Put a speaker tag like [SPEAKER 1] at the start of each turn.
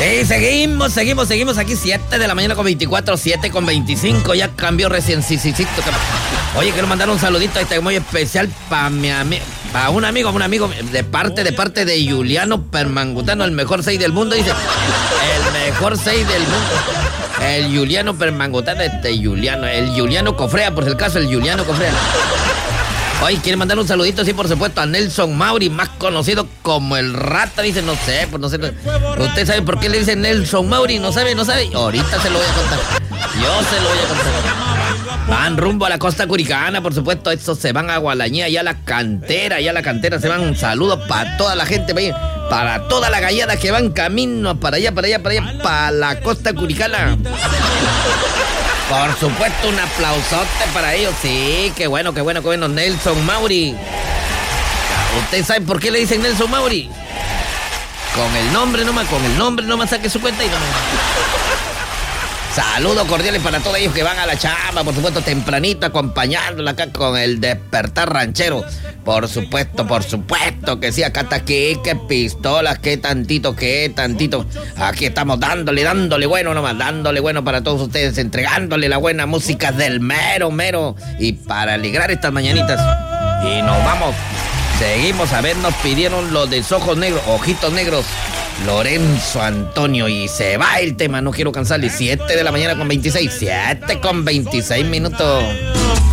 [SPEAKER 1] Y seguimos aquí, 7 de la mañana con 24, 7 con 25, ya cambió recién, sí. Oye, quiero mandar un saludito muy especial para un amigo de parte de Juliano Permangutano, el mejor 6 del mundo, dice, el mejor 6 del mundo, el Juliano Permangutano, el Juliano Cofrea, por si el caso, el Juliano Cofrea. Oye, quiere mandar un saludito, sí, por supuesto, a Nelson Mauri, más conocido como el Rata, dice, no sé. ¿Usted sabe por qué le dicen Nelson Mauri? ¿No sabe? Ahorita se lo voy a contar. Yo se lo voy a contar. Van rumbo a la costa curicana, por supuesto, estos se van a Gualañía, ya a la cantera, se van saludos para toda la gente, para toda la gallada que van camino para allá, para la costa curicana. Por supuesto, un aplausote para ellos. Sí, qué bueno, Nelson Mauri. ¿Usted sabe por qué le dicen Nelson Mauri? Con el nombre nomás saque su cuenta y no. Saludos cordiales para todos ellos que van a la chamba, por supuesto, tempranito, acompañándola acá con el despertar ranchero. Por supuesto que sí, acá está aquí, qué pistolas, qué tantito. Aquí estamos dándole bueno nomás, dándole bueno para todos ustedes, entregándole la buena música del mero. Y para alegrar estas mañanitas. Y nos vamos. Seguimos, a ver, nos pidieron los de ojitos negros, Lorenzo Antonio, y se va el tema, no quiero cansarle. 7 de la mañana con 26 minutos.